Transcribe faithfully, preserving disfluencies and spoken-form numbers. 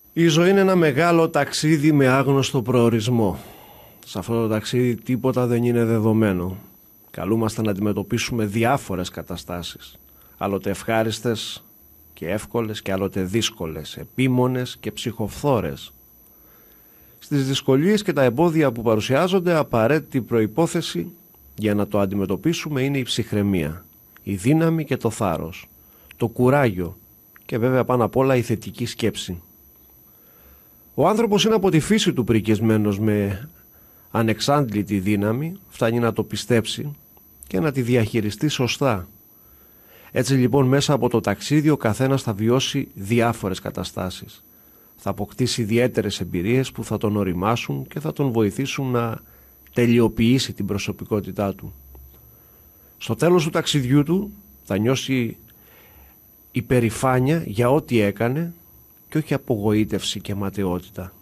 Η ζωή είναι ένα μεγάλο ταξίδι με άγνωστο προορισμό. Σε αυτό το ταξίδι τίποτα δεν είναι δεδομένο. Καλούμαστε να αντιμετωπίσουμε διάφορες καταστάσεις. Άλλοτε ευχάριστες και εύκολες και άλλοτε δύσκολες, επίμονες και ψυχοφθόρες. Στις δυσκολίες και τα εμπόδια που παρουσιάζονται, απαραίτητη προϋπόθεση για να το αντιμετωπίσουμε είναι η ψυχραιμία, η δύναμη και το θάρρος, το κουράγιο και βέβαια πάνω απ' όλα η θετική σκέψη. Ο άνθρωπος είναι από τη φύση του πρικισμένος με ανεξάντλητη δύναμη, φτάνει να το πιστέψει και να τη διαχειριστεί σωστά. Έτσι λοιπόν μέσα από το ταξίδι ο καθένας θα βιώσει διάφορες καταστάσεις. Θα αποκτήσει ιδιαίτερες εμπειρίες που θα τον ωριμάσουν και θα τον βοηθήσουν να τελειοποιήσει την προσωπικότητά του. Στο τέλος του ταξιδιού του θα νιώσει υπερηφάνεια για ό,τι έκανε και όχι απογοήτευση και ματαιότητα.